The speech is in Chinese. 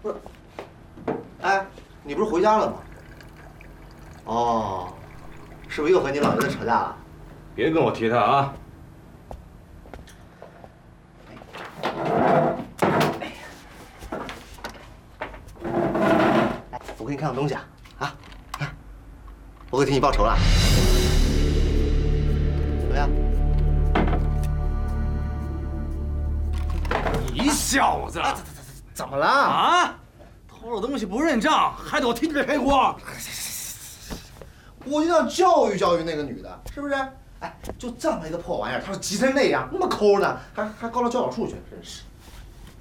不是，哎，你不是回家了吗？哦，是不是又和你老爷子吵架了？ 别跟我提他啊！ 我给你看个东西啊，我可替你报仇了，怎么样？ 你小子， 怎么了？ 啊！偷了东西不认账，还得我替你背锅？ 我就要教育教育那个女的，是不是？哎，就这么一个破玩意儿，她说急成那样，那么抠呢，还告到教导处去，真是。